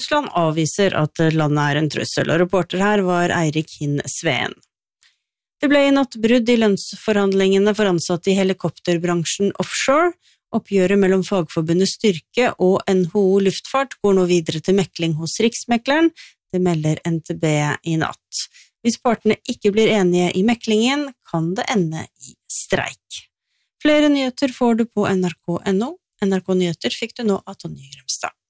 Russland avviser at landet er en trussel, og reporter her var Eirik Hinn Sveen. Det ble i natt brudd i lønnsforhandlingene for ansatte i helikopterbransjen offshore. Oppgjøret mellom Fagforbundet Styrke og NHO Luftfart går nå videre til mekling hos Riksmekleren. Det melder NTB i natt. Hvis partene ikke blir enige i meklingen, kan det ende i streik. Flere nyheter får du på nrk.no. NRK Nyheter fikk du nå av Tonje Grømstad.